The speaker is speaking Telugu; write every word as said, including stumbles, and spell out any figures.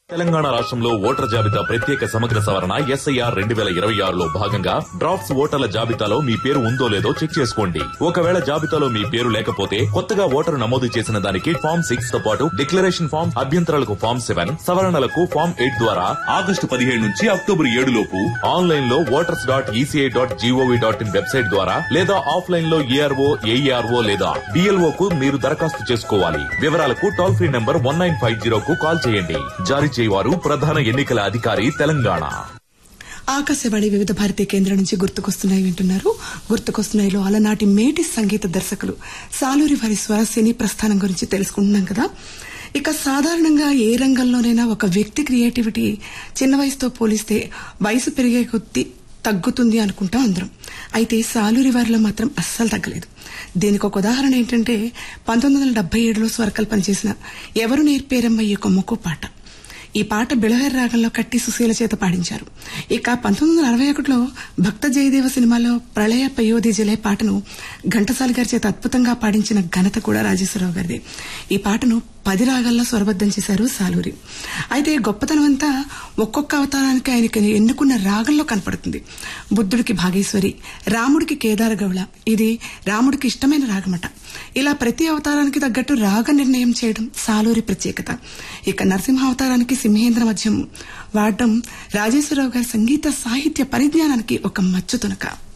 తెలంగాణ రాష్ట్రంలో ఓటర్ల జాబితా ప్రత్యేక సమగ్ర సవరణ ఎస్ఐఆర్ రెండు వేల ఇరవై ఆరులో భాగంగా డ్రాఫ్ట్స్ ఓటర్ల జాబితాలో మీ పేరు ఉందో లేదో చెక్ చేసుకోండి. ఒకవేళ జాబితాలో మీ పేరు లేకపోతే కొత్తగా ఓటరు నమోదు చేసిన దానికి ఫామ్ సిక్స్ తో పాటు డిక్లరేషన్ ఫామ్, అభ్యంతరాలకు ఫామ్ సెవెన్, సవరణలకు ఫామ్ ఎయిట్ ద్వారా ఆగస్టు పదిహేడు నుంచి అక్టోబర్ ఏడు లోపు ఆన్లైన్ లో voters dot ECI dot GOV dot in website ద్వారా లేదా ఆఫ్లైన్ లో ఏఆర్ఓ, ఏఈఆర్ఓ లేదా డిఎల్ఓ కు మీరు దరఖాస్తు చేసుకోవాలి. వివరాలకు toll free number one nine five zero కు కాల్ చేయండి. జారీ చేయవారు ప్రధాన ఎన్నికల అధికారి తెలంగాణ. ఆకాశవాణి వివిధ భారతీయ కేంద్రం నుంచి గుర్తుకొస్తున్నాయి వింటున్నారు. గుర్తుకొస్తున్నాయిలో అలనాటి మేటి సంగీత దర్శకులు సాలూరి వారి స్వర సినీ ప్రస్థానం గురించి తెలుసుకుంటున్నాం కదా. ఇక సాధారణంగా ఏ రంగంలోనైనా ఒక వ్యక్తి క్రియేటివిటీ చిన్న వయసుతో పోలిస్తే వయసు పెరిగే కొద్దీ తగ్గుతుంది అనుకుంటాం అందరం. అయితే సాలూరి వారిలో మాత్రం అస్సలు తగ్గలేదు. దీనికి ఒక ఉదాహరణ ఏంటంటే పంతొమ్మిది వందల డెబ్బై ఏడులో స్వరకల్పన చేసిన ఎవరు నేర్పేరమ్మ ఈ కొమ్మకు పాట. ఈ పాట బిళహరి రాగంలో కట్టి సుశీల చేత పాడించారు. ఇక పంతొమ్మిది వందల అరవై ఒకటిలో భక్త జయదేవ సినిమాలో ప్రళయ పయోధి జలే పాటను ఘంటసాల గారి చేత అద్భుతంగా పాడించిన ఘనత కూడా రాజేశ్వరరావు గారిది. ఈ పాటను పది రాగాల్లో స్వరబద్దం చేశారు సాలూరి. అయితే గొప్పతనం అంతా ఒక్కొక్క అవతారానికి ఆయనకి ఎన్నుకున్న రాగంలో కనపడుతుంది. బుద్ధుడికి భాగేశ్వరి, రాముడికి కేదార గౌళ, ఇది రాముడికి ఇష్టమైన రాగమట. ఇలా ప్రతి అవతారానికి తగ్గట్టు రాగ నిర్ణయం చేయడం సాలూరి ప్రత్యేకత. ఇక నరసింహ అవతారానికి సింహేంద్ర మధ్యం వాడడం రాజేశ్వరరావు గారి సంగీత సాహిత్య పరిజ్ఞానానికి ఒక మచ్చుతునక.